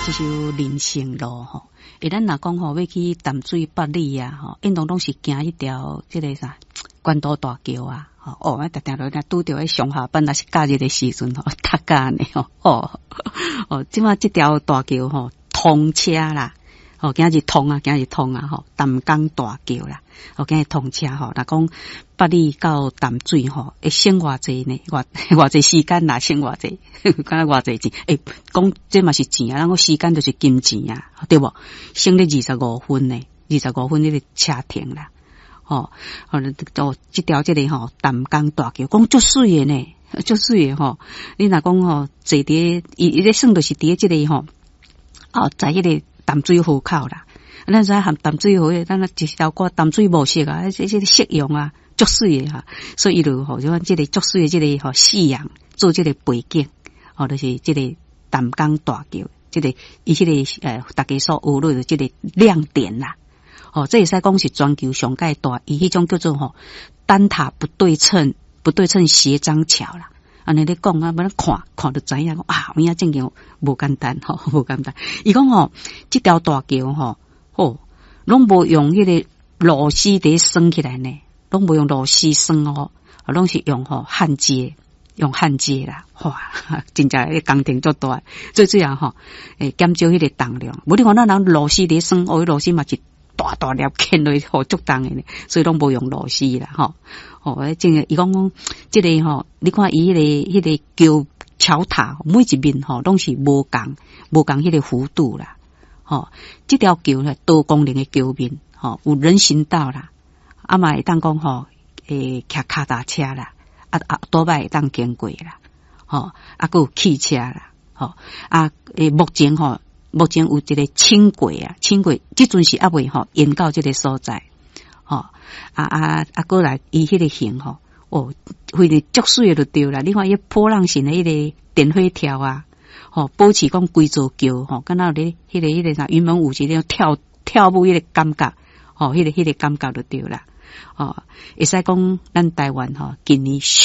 这首人生路吼，咱若讲吼要去淡水八里啊，吼，因拢是行一条这个啥关渡大桥啊，哦，那定定拄着迄上下班若是假日的时阵吼，搭架呢吼，即马这条大桥吼通车啦，今日通啊，吼，淡江大桥啦，今日通车吼，若讲八里到淡水吼，会省偌济呢？偌济时间啦，省偌济，敢若偌济钱？讲这嘛是钱啊，咱讲时间就是金钱啊，对无？省了25分呢，25分迄个车停啦，这条这个吼淡江大桥，讲足水的呢，足水的吼。你若讲吼，坐伫伊咧算就是伫这个吼，在迄个淡水河口啦。咱知含淡水河，咱一条歌淡水模式啊，这个适用啊。足水的哈，所以伊就吼，就讲这个足水的这个吼夕阳做这个背景，就是这个淡江大桥，这个伊这个大家所学的这个亮点啦，这会使讲是全球上界大，伊迄种叫做吼单塔不对称斜张桥啦。安尼咧讲啊，要看就知影讲啊，有影正经无简单吼，无简单。伊讲吼，这条大桥吼，拢无用迄个螺丝底升起来呢。拢无用螺丝栓拢是用焊接啦，哇，真正迄工程足大，最主要减少迄个重量。无你看咱人螺丝咧栓，迄螺丝嘛是大粒牵落去足重的呢，所以拢无用螺丝啦，真个伊讲这个你看伊迄个桥桥塔每一面拢是无共迄个弧度啦，这条桥呢多功能的桥面有人行道啦。嘛会当讲骑脚踏车啦，多摆会当经过啦，还有汽车啦，目前有一个轻轨啊，即阵是还未延到这个所在，过来伊迄个型非常足水的就对啦。你看伊波浪形的迄个电火条啊，保持讲规座桥敢若咧迄个啥云门舞集那种跳舞迄个感觉，迄个感觉就对啦。会使讲咱台湾近年